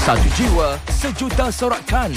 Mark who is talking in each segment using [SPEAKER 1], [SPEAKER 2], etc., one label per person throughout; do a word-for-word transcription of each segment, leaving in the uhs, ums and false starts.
[SPEAKER 1] Satu jiwa, sejuta sorakan.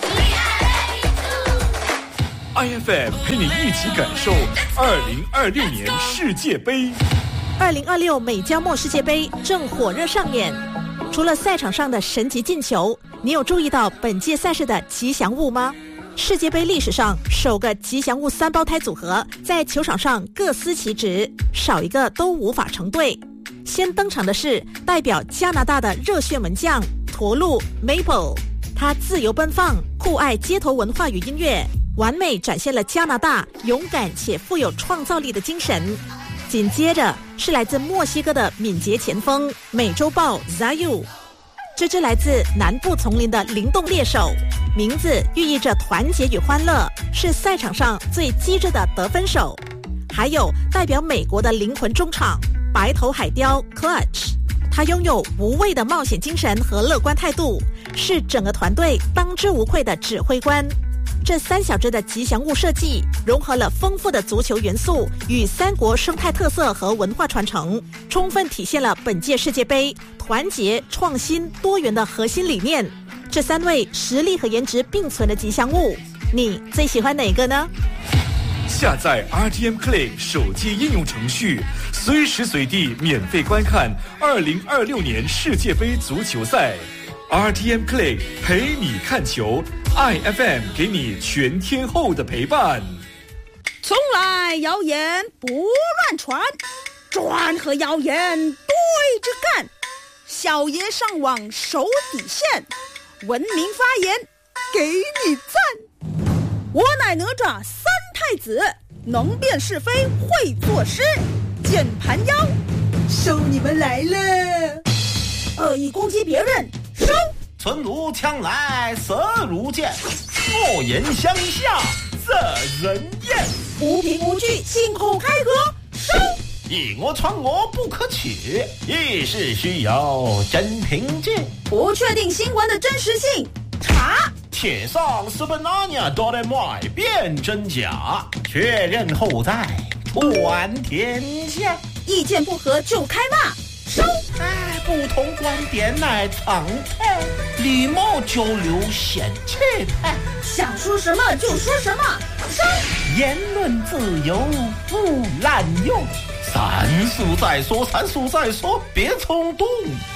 [SPEAKER 1] I F M 陪你一起感受二零二六年世界杯。
[SPEAKER 2] 二零二六美加墨世界杯正火热上演，除了赛场上的神级进球，你有注意到本届赛事的吉祥物吗？世界杯历史上首个吉祥物三胞胎组合在球场上各司其职，少一个都无法成对。先登场的是代表加拿大的热血门将驼鹿 Maple， 他自由奔放，酷爱街头文化与音乐，完美展现了加拿大勇敢且富有创造力的精神。紧接着是来自墨西哥的敏捷前锋美洲豹 Zayu， 这只来自南部丛林的灵动猎手，名字寓意着团结与欢乐，是赛场上最机智的得分手。还有代表美国的灵魂中场白头海雕 Clutch， 他拥有无畏的冒险精神和乐观态度，是整个团队当之无愧的指挥官。这三小只的吉祥物设计融合了丰富的足球元素与三国生态特色和文化传承，充分体现了本届世界杯团结、创新、多元的核心理念。这三位实力和颜值并存的吉祥物，你最喜欢哪个呢？
[SPEAKER 1] 下载 R T M Play 手机应用程序，随时随地免费观看二零二六年世界杯足球赛。R T M Play 陪你看球，I F M 给你全天候的陪伴。
[SPEAKER 3] 从来谣言不乱传，转和谣言对着干。小爷上网守底线，文明发言给你赞。我乃哪吒三太子，能辨是非会作诗，键盘妖收你们来了。恶意攻击别人收，
[SPEAKER 4] 存如枪来色如剑，恶言相向责人厌。
[SPEAKER 3] 无凭无据信口开河收，
[SPEAKER 4] 以讹传讹不可取，一事需有真凭据。
[SPEAKER 3] 不确定新闻的真实性查，
[SPEAKER 4] 铁上是本那年都得买辨真假，确认后再传天下。
[SPEAKER 3] 意见不合就开骂收，
[SPEAKER 4] 哎，不同观点乃常态，礼貌交流显气派。
[SPEAKER 3] 想说什么就说什么收，
[SPEAKER 4] 言论自由不滥用。三叔再说，三叔再说，别冲动。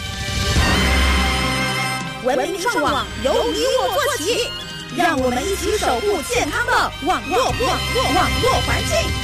[SPEAKER 3] 文明上网由你我做起，让我们一起守护健康的网络网络网络环境。